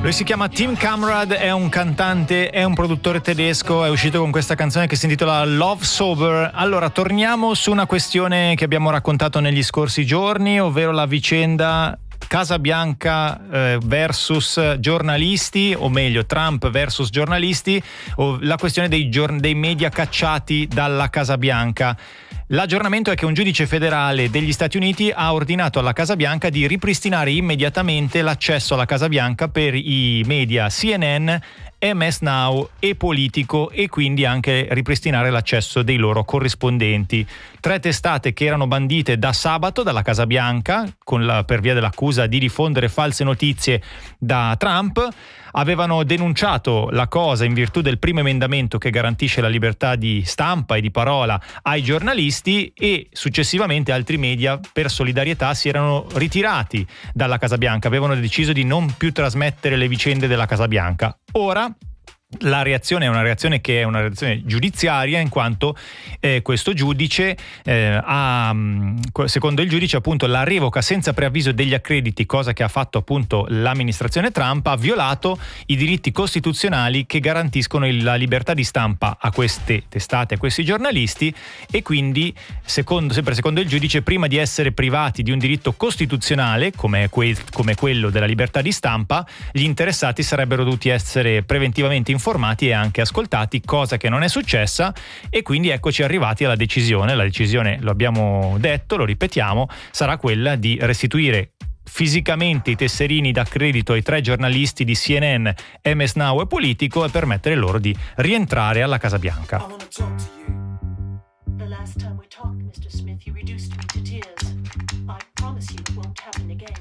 Lui si chiama Tim Kamrad, è un cantante, è un produttore tedesco, è uscito con questa canzone che si intitola Love Sober. Allora, torniamo su una questione che abbiamo raccontato negli scorsi giorni, ovvero la vicenda Casa Bianca versus giornalisti, o meglio Trump versus giornalisti, o la questione dei media cacciati dalla Casa Bianca. L'aggiornamento è che un giudice federale degli Stati Uniti ha ordinato alla Casa Bianca di ripristinare immediatamente l'accesso alla Casa Bianca per i media CNN, MS Now e Politico, e quindi anche ripristinare l'accesso dei loro corrispondenti. 3 testate che erano bandite da sabato dalla Casa Bianca per via dell'accusa di diffondere false notizie da Trump avevano denunciato la cosa in virtù del primo emendamento che garantisce la libertà di stampa e di parola ai giornalisti, e successivamente altri media per solidarietà si erano ritirati dalla Casa Bianca, avevano deciso di non più trasmettere le vicende della Casa Bianca. Ora la reazione è una reazione giudiziaria, in quanto questo giudice secondo il giudice appunto la revoca senza preavviso degli accrediti, cosa che ha fatto appunto l'amministrazione Trump, ha violato i diritti costituzionali che garantiscono la libertà di stampa a queste testate, a questi giornalisti, e quindi sempre secondo il giudice, prima di essere privati di un diritto costituzionale come quello della libertà di stampa, gli interessati sarebbero dovuti essere preventivamente informati e anche ascoltati, cosa che non è successa, e quindi eccoci arrivati alla decisione. La decisione, lo abbiamo detto, lo ripetiamo, sarà quella di restituire fisicamente i tesserini d'accredito ai 3 giornalisti di CNN, MS Now e Politico, e permettere loro di rientrare alla Casa Bianca. The last time we talked, Mr. Smith, you reduced me to tears.